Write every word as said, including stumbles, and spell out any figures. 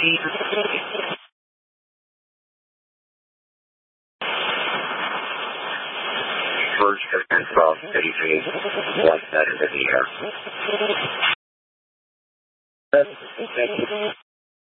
First and from anything like that in the air. Thank you.